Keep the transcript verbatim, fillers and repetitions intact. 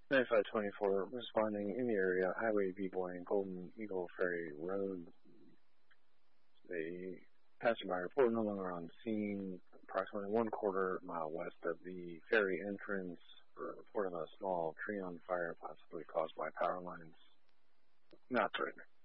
ninety-five twenty-four responding in the area, Highway V-Boy and Golden Eagle Ferry Road. The passerby report no longer on scene, approximately one quarter mile west of the ferry entrance. For a report of a small tree on fire, possibly caused by power lines. Not threatening.